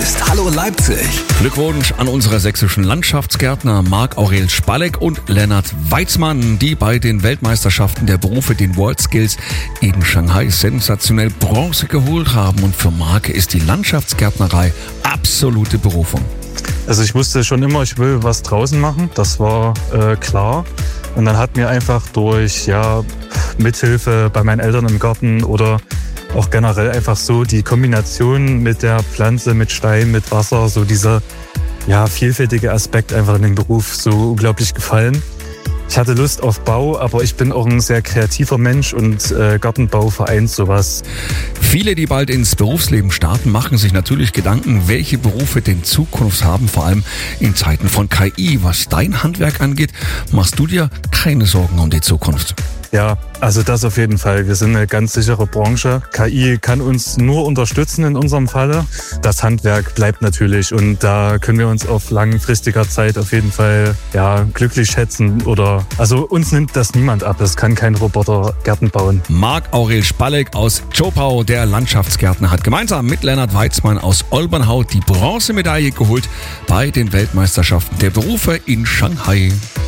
ist Hallo Leipzig. Glückwunsch an unsere sächsischen Landschaftsgärtner Marc-Aurel Spalleck und Lennart Weitzmann, die bei den Weltmeisterschaften der Berufe, den WorldSkills in Shanghai, sensationell Bronze geholt haben. Und für Marc ist die Landschaftsgärtnerei absolute Berufung. Also ich wusste schon immer, ich will was draußen machen, das war klar. Und dann hat mir einfach durch Mithilfe bei meinen Eltern im Garten oder auch generell einfach so die Kombination mit der Pflanze, mit Stein, mit Wasser, so dieser vielfältige Aspekt einfach in dem Beruf so unglaublich gefallen. Ich hatte Lust auf Bau, aber ich bin auch ein sehr kreativer Mensch und Gartenbau vereint sowas. Viele, die bald ins Berufsleben starten, machen sich natürlich Gedanken, welche Berufe denn Zukunft haben, vor allem in Zeiten von KI. Was dein Handwerk angeht, machst du dir keine Sorgen um die Zukunft. Ja, also das auf jeden Fall. Wir sind eine ganz sichere Branche. KI kann uns nur unterstützen in unserem Falle. Das Handwerk bleibt natürlich und da können wir uns auf langfristiger Zeit auf jeden Fall glücklich schätzen. Also uns nimmt das niemand ab. Es kann kein Roboter Gärten bauen. Marc-Aurel Spalleck aus Zschopau, der Landschaftsgärtner, hat gemeinsam mit Lennart Weitzmann aus Olbernhau die Bronzemedaille geholt bei den Weltmeisterschaften der Berufe in Shanghai.